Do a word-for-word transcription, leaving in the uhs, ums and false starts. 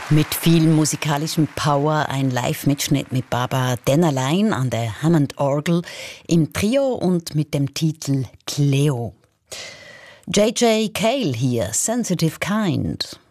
Mit viel musikalischem Power ein Live-Mitschnitt mit Barbara Dennerlein an der Hammond-Orgel im Trio und mit dem Titel Cleo. J J. Cale hier, Sensitive Kind.